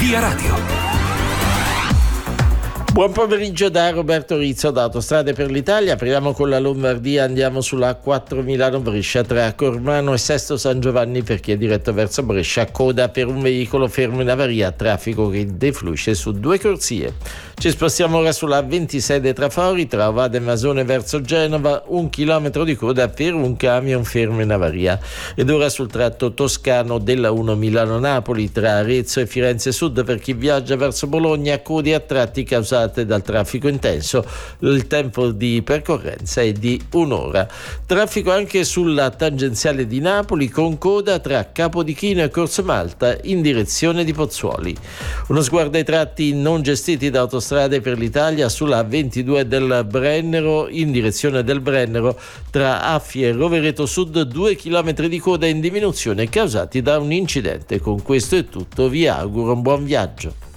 Via Radio. Buon pomeriggio da Roberto Rizzo da Autostrade per l'Italia. Apriamo con la Lombardia, andiamo sulla A4 Milano-Brescia tra Cormano e Sesto San Giovanni per chi è diretto verso Brescia, coda per un veicolo fermo in avaria, traffico che defluisce su due corsie. Ci spostiamo ora sulla 26 dei Trafori tra Ovada e Masone verso Genova, 1 chilometro di coda per un camion fermo in avaria. Ed ora sul tratto toscano della 1 Milano-Napoli tra Arezzo e Firenze Sud per chi viaggia verso Bologna, code a tratti causate dal traffico intenso. Il tempo di percorrenza è di un'ora. Traffico anche sulla tangenziale di Napoli con coda tra Capodichino e Corso Malta in direzione di Pozzuoli. Uno sguardo ai tratti non gestiti da Autostrade per l'Italia sulla 22 del Brennero in direzione del Brennero tra Affie e Rovereto Sud, 2 chilometri di coda in diminuzione causati da un incidente. Con questo è tutto, vi auguro un buon viaggio.